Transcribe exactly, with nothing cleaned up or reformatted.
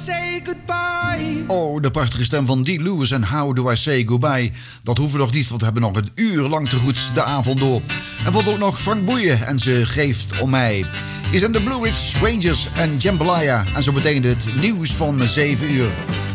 say goodbye? Oh, de prachtige stem van Dee Lewis en How Do I Say Goodbye. Dat hoeven we nog niet, want we hebben nog een uur lang te goed de avond door. En wat ook nog Frank Boeien en ze geeft om mij. Is in de Blue Ridge Rangers en Jambalaya. En zo meteen het nieuws van zeven uur.